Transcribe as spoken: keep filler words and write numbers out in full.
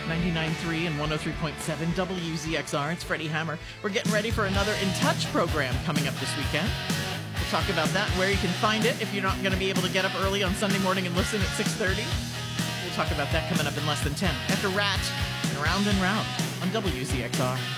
ninety-nine point three and one oh three point seven W Z X R. It's Freddie Hammer. We're getting ready for another In Touch program coming up this weekend. We'll talk about that, where you can find it if you're not going to be able to get up early on Sunday morning and listen at six thirty. We'll talk about that coming up in less than ten. After Rat and Round and Round on W Z X R.